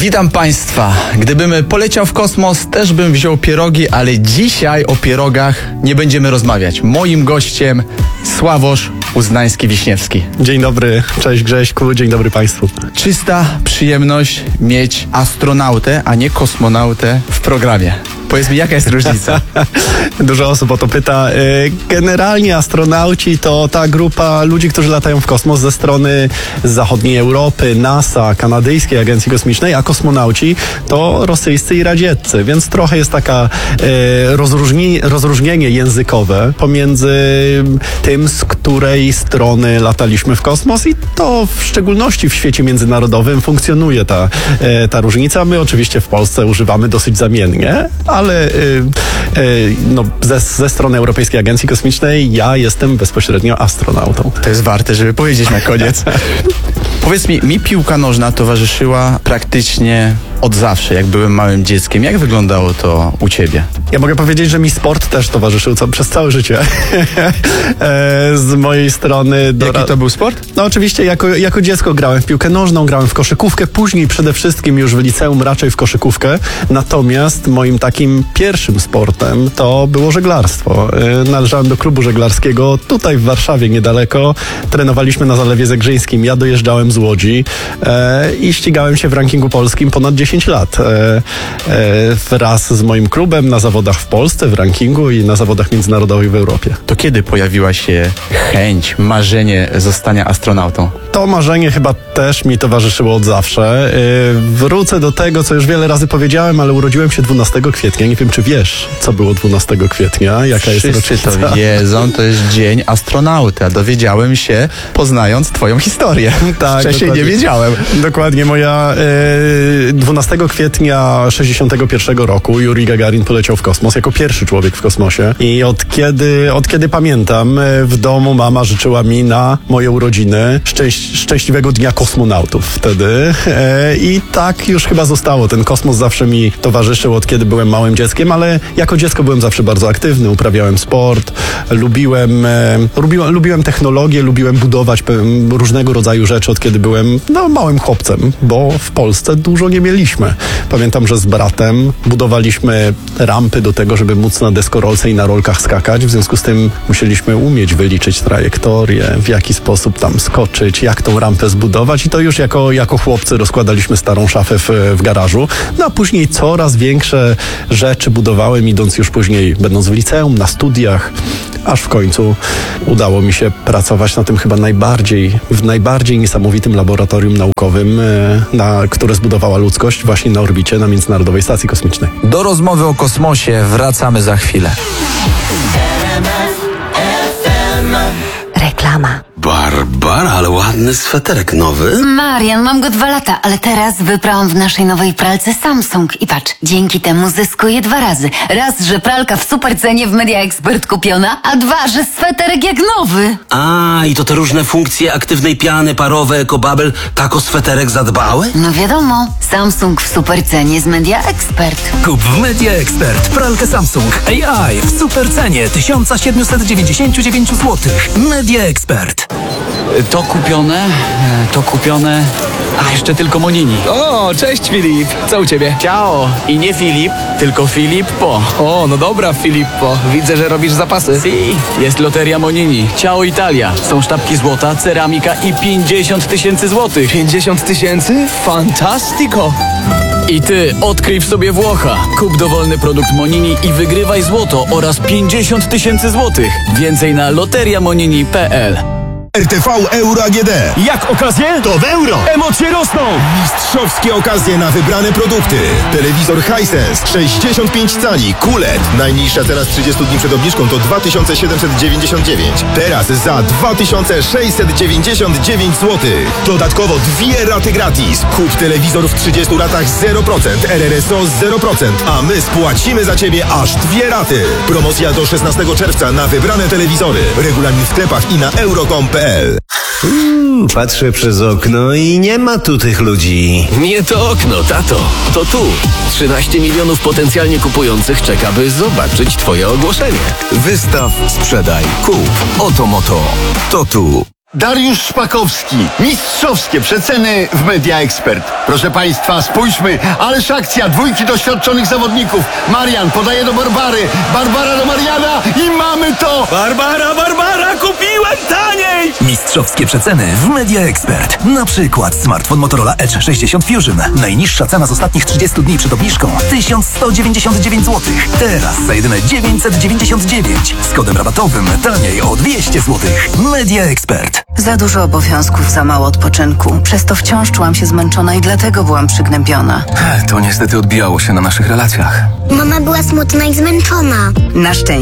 Witam Państwa. Gdybym poleciał w kosmos, też bym wziął pierogi, ale dzisiaj o pierogach nie będziemy rozmawiać. Moim gościem Sławosz Uznański-Wiśniewski. Dzień dobry, cześć Grześku, dzień dobry Państwu. Czysta przyjemność mieć astronautę, a nie kosmonautę w programie. Powiedz mi, jaka jest różnica? Dużo osób o to pyta. Generalnie astronauci to ta grupa ludzi, którzy latają w kosmos ze strony zachodniej Europy, NASA, Kanadyjskiej Agencji Kosmicznej, a kosmonauci to rosyjscy i radzieccy, więc trochę jest taka rozróżnienie językowe pomiędzy tym, z której strony lataliśmy w kosmos, i to w szczególności w świecie międzynarodowym funkcjonuje ta różnica. My oczywiście w Polsce używamy dosyć zamiennie, ale ze strony Europejskiej Agencji Kosmicznej ja jestem bezpośrednio astronautą. To jest warte, żeby powiedzieć na koniec. Powiedz mi piłka nożna towarzyszyła praktycznie od zawsze, jak byłem małym dzieckiem. Jak wyglądało to u Ciebie? Ja mogę powiedzieć, że mi sport też towarzyszył przez całe życie. Z mojej strony... Jaki to był sport? No oczywiście jako dziecko grałem w piłkę nożną, grałem w koszykówkę, później przede wszystkim już w liceum raczej w koszykówkę. Natomiast moim takim pierwszym sportem to było żeglarstwo. Należałem do klubu żeglarskiego tutaj w Warszawie niedaleko. Trenowaliśmy na Zalewie Zegrzyńskim. Ja dojeżdżałem z Łodzi i ścigałem się w rankingu polskim ponad 10 lat. Wraz z moim klubem na zawodach w Polsce, w rankingu i na zawodach międzynarodowych w Europie. To kiedy pojawiła się chęć, marzenie zostania astronautą? To marzenie chyba też mi towarzyszyło od zawsze. Wrócę do tego, co już wiele razy powiedziałem, ale urodziłem się 12 kwietnia. Nie wiem, czy wiesz, co było 12 kwietnia, jaka jest rocznica. Wszyscy to wiedzą, to jest dzień astronauty, a dowiedziałem się, poznając Twoją historię. Tak, wcześniej dokładnie. nie wiedziałem. Dokładnie, moja 12 kwietnia 61 roku Jurij Gagarin poleciał w kosmos jako pierwszy człowiek w kosmosie. I od kiedy pamiętam, w domu mama życzyła mi na moje urodziny szczęśliwego dnia kosmonautów wtedy. I tak już chyba zostało. Ten kosmos zawsze mi towarzyszył, od kiedy byłem małym dzieckiem, ale jako dziecko byłem zawsze bardzo aktywny, uprawiałem sport, lubiłem technologię, lubiłem budować różnego rodzaju rzeczy, od kiedy byłem małym chłopcem, bo w Polsce dużo nie mieliśmy. Pamiętam, że z bratem budowaliśmy rampy do tego, żeby móc na deskorolce i na rolkach skakać. W związku z tym musieliśmy umieć wyliczyć trajektorię, w jaki sposób tam skoczyć, jak tą rampę zbudować, i to już jako chłopcy rozkładaliśmy starą szafę w garażu. No a później coraz większe rzeczy budowałem, idąc już później, będąc w liceum, na studiach, aż w końcu udało mi się pracować na tym chyba w najbardziej niesamowitym laboratorium naukowym, które zbudowała ludzkość właśnie na orbicie, na Międzynarodowej Stacji Kosmicznej. Do rozmowy o kosmosie wracamy za chwilę. Reklama. Barbara, ale ładny sweterek nowy. Marian, mam go 2 lata, ale teraz wyprałam w naszej nowej pralce Samsung. I patrz, dzięki temu zyskuję 2 razy. Raz, że pralka w super cenie w Media Expert kupiona, a 2, że sweterek jak nowy. A, i to te różne funkcje aktywnej piany, parowe, ekobabel, tak o sweterek zadbały? No wiadomo, Samsung w super cenie z Media Expert. Kup w Media Expert pralkę Samsung AI w super cenie 1799 zł. Media Expert. To kupione, a jeszcze tylko Monini. O, cześć Filip, co u ciebie? Ciao! I nie Filip, tylko Filippo. O, no dobra Filippo, widzę, że robisz zapasy. Si, jest loteria Monini. Ciao Italia. Są sztabki złota, ceramika i 50 000 złotych. 50 000? Fantastico! I ty odkryj w sobie Włocha. Kup dowolny produkt Monini i wygrywaj złoto oraz 50 000 złotych. Więcej na loteriamonini.pl. RTV Euro AGD. Jak okazje? To w euro! Emocje rosną! Mistrzowskie okazje na wybrane produkty. Telewizor Hisense 65 cali QLED. Najniższa cena z 30 dni przed obniżką to 2799. Teraz za 2699 zł. Dodatkowo 2 raty gratis. Kup telewizor w 30 ratach 0%, RRSO 0%, a my spłacimy za Ciebie aż 2 raty. Promocja do 16 czerwca na wybrane telewizory. Regulamin w sklepach i na euro.com.pl. Patrzę przez okno i nie ma tu tych ludzi. Nie to okno, tato. To tu. 13 milionów potencjalnie kupujących czeka, by zobaczyć Twoje ogłoszenie. Wystaw, sprzedaj, kup. Oto moto. To tu. Dariusz Szpakowski. Mistrzowskie przeceny w Media Expert. Proszę Państwa, spójrzmy, ależ akcja, dwójki doświadczonych zawodników. Marian podaje do Barbary, Barbara do Mariana i mamy to! Barbara, kupiłem taniej! Mistrzowskie przeceny w Media Expert. Na przykład smartfon Motorola Edge 60 Fusion. Najniższa cena z ostatnich 30 dni przed obniżką 1199 zł. Teraz za jedyne 999. Z kodem rabatowym taniej o 200 zł. Media Expert. Za dużo obowiązków, za mało odpoczynku. Przez to wciąż czułam się zmęczona i dlatego byłam przygnębiona. To niestety odbijało się na naszych relacjach. Mama była smutna i zmęczona. Na szczęście